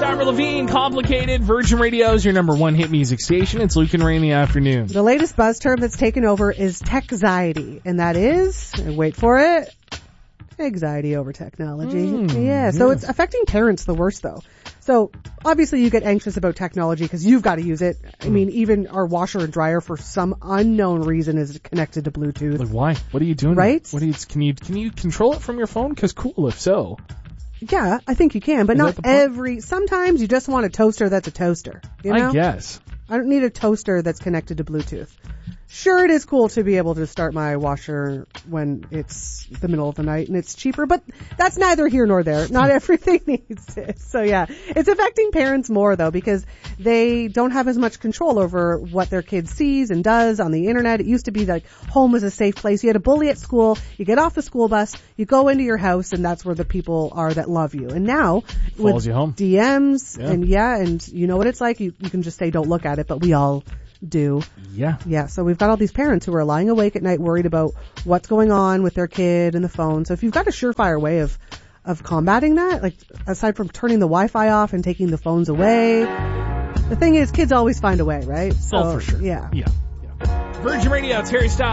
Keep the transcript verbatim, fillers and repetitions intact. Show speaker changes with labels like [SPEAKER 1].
[SPEAKER 1] Avril Lavigne, Complicated. Virgin Radio's your number one hit music station. It's Luke and Ray in the afternoon.
[SPEAKER 2] The latest buzz term that's taken over is techxiety, and that is, wait for it, anxiety over technology. Mm, yeah, so yeah. It's affecting parents the worst, though. So obviously you get anxious about technology because you've got to use it. I mean, even our washer and dryer for some unknown reason is connected to Bluetooth.
[SPEAKER 1] Like why? What are you doing?
[SPEAKER 2] Right?
[SPEAKER 1] What do you, can you can you control it from your phone? Because cool, if so.
[SPEAKER 2] Yeah, I think you can, but
[SPEAKER 1] is
[SPEAKER 2] not every. Sometimes you just want a toaster that's a toaster. You know?
[SPEAKER 1] I guess.
[SPEAKER 2] I don't need a toaster that's connected to Bluetooth. Sure, it is cool to be able to start my washer when it's the middle of the night and it's cheaper, but that's neither here nor there. Not everything needs it. So yeah, it's affecting parents more though because they don't have as much control over what their kid sees and does on the internet. It used to be like home was a safe place. You had a bully at school, you get off the school bus, you go into your house, and that's where the people are that love you. And now
[SPEAKER 1] follows
[SPEAKER 2] with
[SPEAKER 1] you home.
[SPEAKER 2] D Ms
[SPEAKER 1] yeah.
[SPEAKER 2] and yeah, and you know what it's like. You, you can just say don't look at it, but we all do.
[SPEAKER 1] Yeah.
[SPEAKER 2] Yeah. So we've got all these parents who are lying awake at night worried about what's going on with their kid and the phone. So if you've got a surefire way of, of combating that, like aside from turning the Wi-Fi off and taking the phones away, the thing is kids always find a way, right? So,
[SPEAKER 1] oh, for sure.
[SPEAKER 2] Yeah.
[SPEAKER 1] Yeah. yeah. Virgin Radio, Terry Styles.